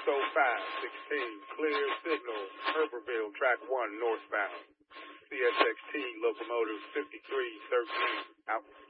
516, clear signal, Herberville, track 1, northbound. CSXT, locomotive 5313, out.